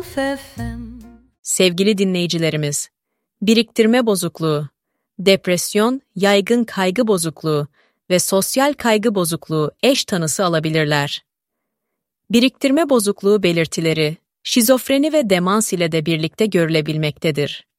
Sevgili dinleyicilerimiz, biriktirme bozukluğu, depresyon, yaygın kaygı bozukluğu ve sosyal kaygı bozukluğu eş tanısı alabilirler. Biriktirme bozukluğu belirtileri, şizofreni ve demans ile de birlikte görülebilmektedir.